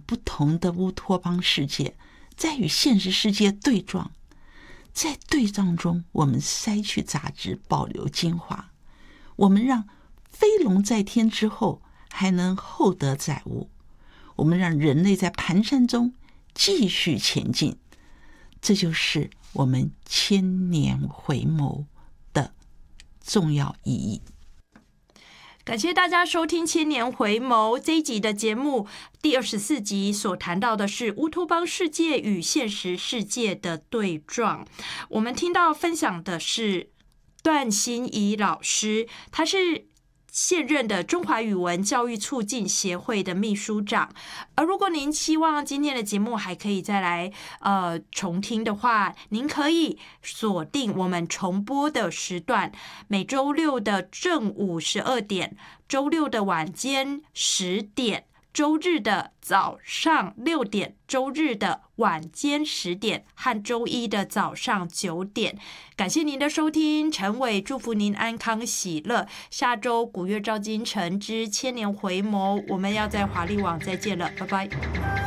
不同的乌托邦世界，在与现实世界对撞。在对撞中，我们筛去杂质，保留精华。我们让飞龙在天之后还能厚德载物，我们让人类在蹒跚中继续前进。这就是我们千年回眸的重要意义。 感谢大家收听千年回眸这一集的节目。第24集所谈到的是乌托邦世界与现实世界的对撞。我们听到分享的是段欣怡老师，他是现任的中华语文教育促进协会的秘书长。而如果您希望今天的节目还可以再来重听的话，您可以锁定我们重播的时段，每周六的正午12点，周六的晚间10点，周日的早上6点，周日的晚间10点和周一的早上9点。感谢您的收听，陈伟祝福您安康喜乐。下周古月照今晨之千年回眸，我们要在华丽网再见了，拜拜。